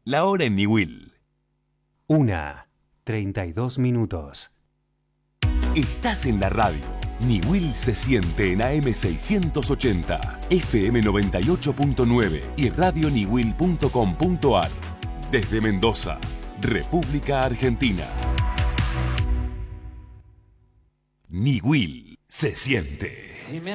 La hora en Niwil. 1:32. Estás en la radio. Niwil se siente en AM 680, FM 98.9 y radioniwil.com.ar. Desde Mendoza, República Argentina. Niwil se siente.